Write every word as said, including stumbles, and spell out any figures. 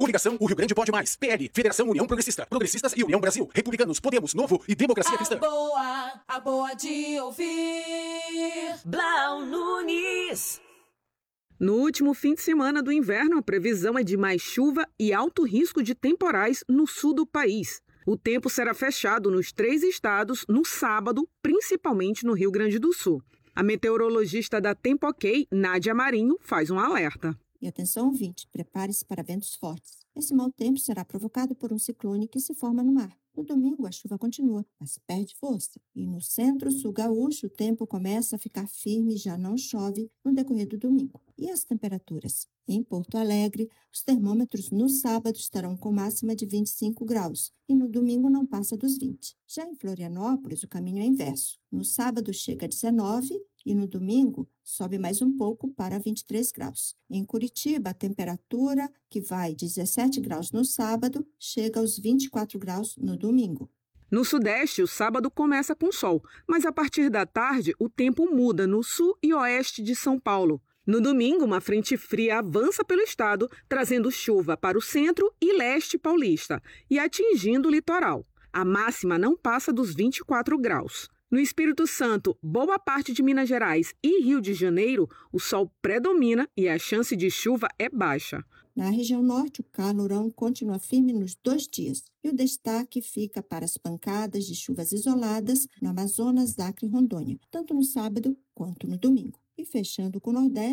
Coligação O Rio Grande Pode Mais. P L, Federação União Progressista. Progressistas e União Brasil. Republicanos, Podemos, Novo e Democracia Cristã. A boa, a boa de ouvir. Blau Nunes. No último fim de semana do inverno, a previsão é de mais chuva e alto risco de temporais no sul do país. O tempo será fechado nos três estados no sábado, principalmente no Rio Grande do Sul. A meteorologista da Tempo Ok, Nádia Marinho, faz um alerta. E atenção, ouvinte, prepare-se para ventos fortes. Esse mau tempo será provocado por um ciclone que se forma no mar. No domingo, a chuva continua, mas perde força. E no centro-sul gaúcho, o tempo começa a ficar firme e já não chove no decorrer do domingo. E as temperaturas? Em Porto Alegre, os termômetros no sábado estarão com máxima de vinte e cinco graus e no domingo não passa dos vinte. Já em Florianópolis, o caminho é inverso. No sábado chega a dezenove e no domingo sobe mais um pouco para vinte e três graus. Em Curitiba, a temperatura, que vai de dezessete graus no sábado, chega aos vinte e quatro graus no domingo. No Sudeste, o sábado começa com sol, mas a partir da tarde o tempo muda no sul e oeste de São Paulo. No domingo, uma frente fria avança pelo estado, trazendo chuva para o centro e leste paulista e atingindo o litoral. A máxima não passa dos vinte e quatro graus. No Espírito Santo, boa parte de Minas Gerais e Rio de Janeiro, o sol predomina e a chance de chuva é baixa. Na região norte, o calorão continua firme nos dois dias e o destaque fica para as pancadas de chuvas isoladas no Amazonas, Acre e Rondônia, tanto no sábado quanto no domingo. E fechando com o Nordeste,